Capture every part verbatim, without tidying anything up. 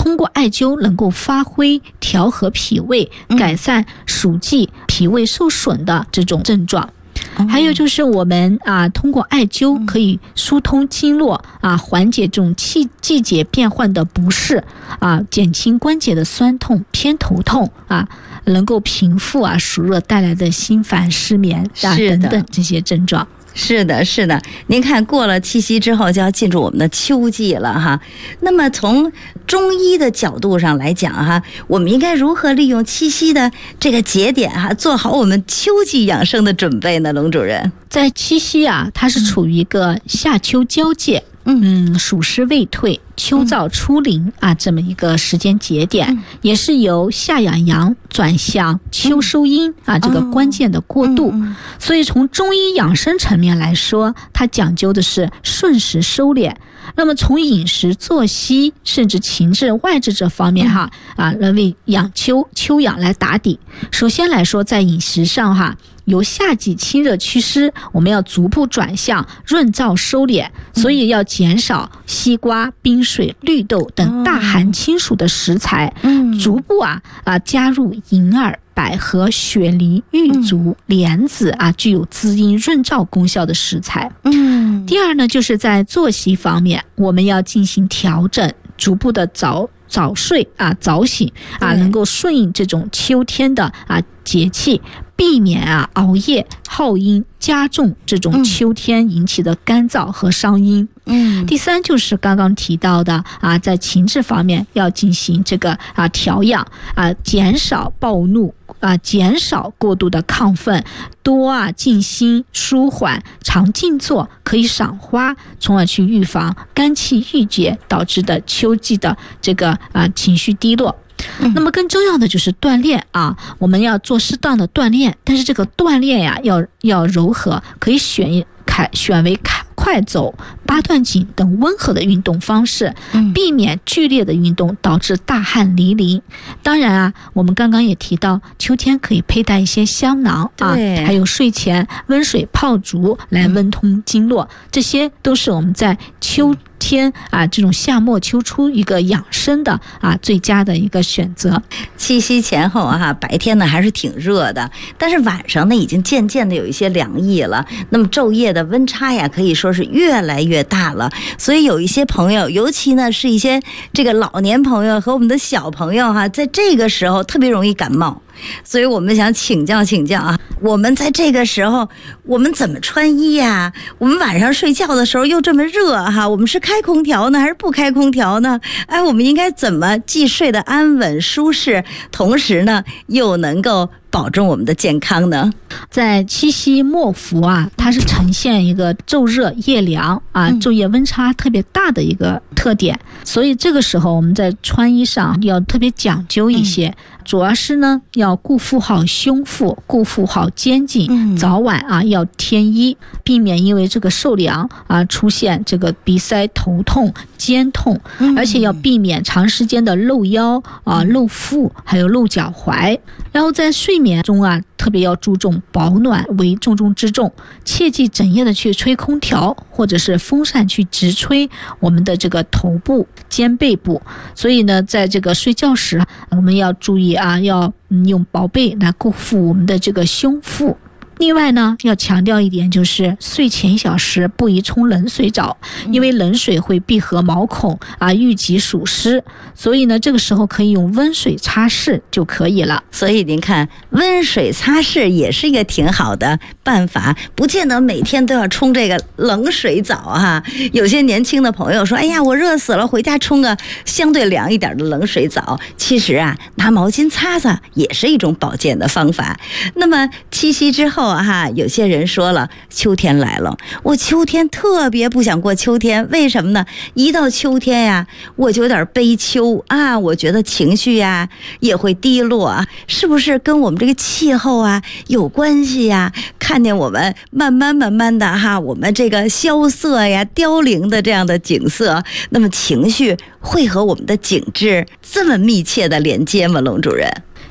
通过艾灸能够发挥调和脾胃、改善暑季脾胃受损的这种症状。还有就是我们啊，通过艾灸可以疏通经络啊，缓解这种季季节变换的不适啊，减轻关节的酸痛、偏头痛啊，能够平复啊暑热带来的心烦、失眠啊等等这些症状。 是的，是的，您看过了七夕之后就要进入我们的秋季了哈。那么从中医的角度上来讲哈，我们应该如何利用七夕的这个节点哈，做好我们秋季养生的准备呢？龙主任， 在七夕啊，它是处于一个夏秋交界。嗯，暑湿未退，秋燥初临啊，这么一个时间节点，嗯、也是由夏养阳转向秋收阴、嗯、啊，这个关键的过渡。哦嗯、所以从中医养生层面来说，它讲究的是顺时收敛。那么从饮食、作息，甚至情志、外治这方面哈啊，来为养秋秋养来打底。首先来说，在饮食上哈。由夏季清热祛湿，我们要逐步转向润燥收敛，所以要减少西瓜、冰水、绿豆等大寒清暑的食材，嗯、逐步啊啊加入银耳、百合、雪梨、玉竹、莲子啊，具有滋阴润燥功效的食材。嗯，第二呢，就是在作息方面，我们要进行调整，逐步的早早睡啊，早醒啊，能够顺应这种秋天的啊节气。避免啊熬夜耗阴，加重这种秋天引起的干燥和伤阴。嗯，第三就是刚刚提到的啊，在情志方面要进行这个啊调养啊，减少暴怒啊，减少过度的亢奋，多啊静心舒缓，常静坐，可以赏花，从而去预防肝气郁结导致的秋季的这个啊情绪低落。那么更重要的就是锻炼啊，我们要做适当的锻炼，但是这个锻炼呀要要柔和，可以选开选为开快走、八段锦等温和的运动方式，避免剧烈的运动导致大汗淋漓。当然啊，我们刚刚也提到，秋天可以佩戴一些香囊啊，还有睡前温水泡足来温通经络，这些都是我们在秋天啊这种夏末秋初一个养生的啊最佳的一个选择。 七夕前后啊，白天呢还是挺热的，但是晚上呢已经渐渐的有一些凉意了。那么昼夜的温差呀，可以说是越来越大了。所以有一些朋友，尤其呢是一些这个老年朋友和我们的小朋友哈、啊，在这个时候特别容易感冒。所以我们想请教请教啊，我们在这个时候我们怎么穿衣呀？我们晚上睡觉的时候又这么热哈，我们是开空调呢还是不开空调呢？哎，我们应该怎么既睡得安稳舒适，同时呢又能够保证我们的健康呢？ 在七夕末伏啊，它是呈现一个昼热夜凉啊，昼夜温差特别大的一个特点，所以这个时候我们在穿衣上要特别讲究一些。嗯，主要是呢要顾护好胸腹，顾护好肩颈，嗯、早晚啊要添衣，避免因为这个受凉啊出现这个鼻塞、头痛、肩痛，嗯、而且要避免长时间的露腰啊、露腹，还有露脚踝。然后在睡眠中啊，特别要注重保暖为重中之重，切忌整夜的去吹空调或者是风扇去直吹我们的这个头部、肩背部。所以呢，在这个睡觉时，我们要注意啊，要用薄被来固护我们的这个胸腹。另外呢，要强调一点，就是睡前一小时不宜冲冷水澡，因为冷水会闭合毛孔啊，郁积暑湿，所以呢，这个时候可以用温水擦拭就可以了。 所以您看，温水擦拭也是一个挺好的办法，不见得每天都要冲这个冷水澡哈。有些年轻的朋友说，哎呀，我热死了，回家冲个相对凉一点的冷水澡。其实啊，拿毛巾擦擦也是一种保健的方法。那么七夕之后哈，有些人说了，秋天来了，我秋天特别不想过秋天，为什么呢？一到秋天呀，我就有点悲秋啊，我觉得情绪呀也会低落啊，是不是跟我们这个气候啊有关系呀？看见我们慢慢慢慢的哈，我们这个萧瑟呀、凋零的这样的景色，那么情绪会和我们的景致这么密切的连接吗？龙主任？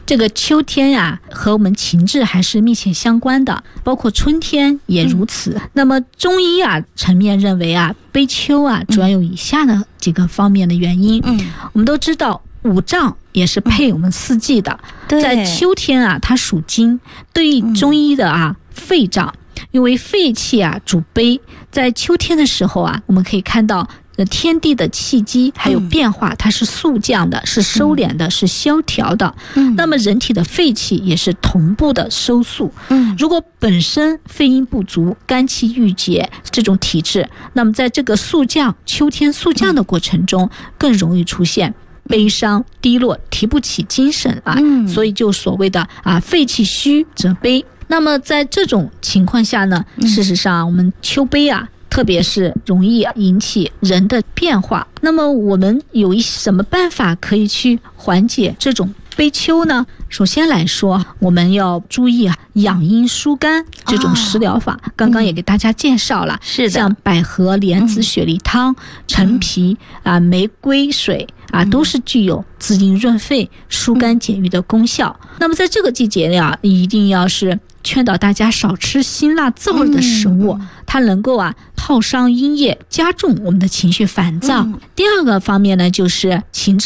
这个秋天呀、啊，和我们情志还是密切相关的，包括春天也如此。嗯、那么中医啊层面认为啊，悲秋啊主要有以下的几个方面的原因。嗯，我们都知道五脏也是配我们四季的，嗯、在秋天啊，它属金，对于中医的啊、嗯、肺脏，因为肺气啊主悲，在秋天的时候啊，我们可以看到。天地的气机还有变化，它是速降的，是收敛的，是萧条的。嗯，那么人体的肺气也是同步的收束。嗯，如果本身肺阴不足、肝气郁结这种体质，那么在这个速降、秋天速降的过程中，更容易出现悲伤、低落、提不起精神啊。嗯，所以就所谓的啊，肺气虚则悲。那么在这种情况下呢，事实上我们秋悲啊。特别是容易引起人的变化，那么我们有一什么办法可以去缓解这种悲秋呢？首先来说，我们要注意啊，养阴疏肝这种食疗法，哦、刚刚也给大家介绍了，是的，像百合、莲子、雪梨汤、陈皮啊、玫瑰水啊，都是具有滋阴润肺、疏肝解郁的功效。那么在这个季节呀，一定要是。劝导大家少吃辛辣燥热的食物，嗯、它能够啊耗伤阴液，加重我们的情绪烦躁。嗯、第二个方面呢，就是情志